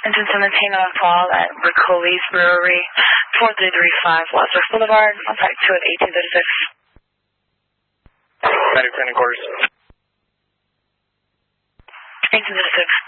Engine 17 on call at Ricole's Brewery, 4335 Wadsworth Boulevard, contact 2 at 1836. Medic 10 quarters. 1836.